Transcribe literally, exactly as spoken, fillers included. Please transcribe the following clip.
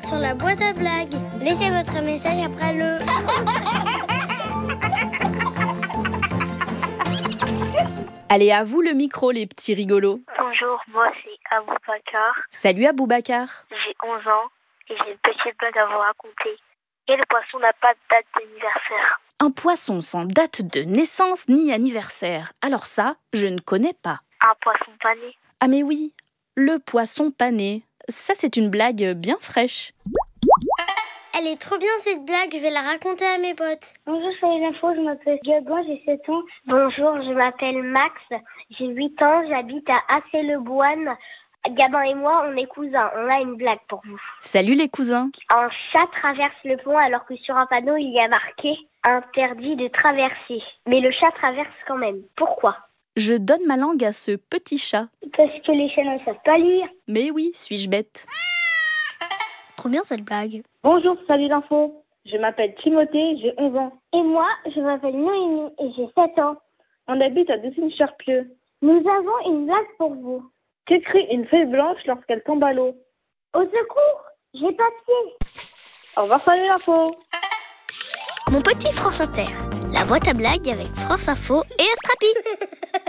sur la boîte à blagues. Laissez votre message après le... Allez, à vous le micro, les petits rigolos. Bonjour, moi c'est Aboubacar. Salut Aboubacar. J'ai onze ans et j'ai une petite blague à vous raconter. Quel poisson n'a pas de date d'anniversaire? Un poisson sans date de naissance ni anniversaire. Alors ça, je ne connais pas. Un poisson pané. Ah mais oui, le poisson pané. Ça, c'est une blague bien fraîche. Elle est trop bien cette blague, je vais la raconter à mes potes. Bonjour, salut l'info, je m'appelle Gabon, j'ai sept ans. Bonjour, je m'appelle Max, j'ai huit ans, j'habite à Assé-le-Boine. Gabin et moi, on est cousins, on a une blague pour vous. Salut les cousins. Un chat traverse le pont alors que sur un panneau, il y a marqué « Interdit de traverser ». Mais le chat traverse quand même. Pourquoi? Je donne ma langue à ce petit chat. Parce que les chats ne savent pas lire. Mais oui, suis-je bête? Trop bien cette blague. Bonjour, salut l'info. Je m'appelle Timothée, j'ai onze ans. Et moi, je m'appelle Noémie et j'ai sept ans. On habite à Dauphine-Charpieu. Nous avons une blague pour vous. Qu'écrit une feuille blanche lorsqu'elle tombe à l'eau? Au secours, j'ai pas de pied. Au revoir, salut l'info. Mon petit France Inter, la boîte à blagues avec France Info et Astrapi.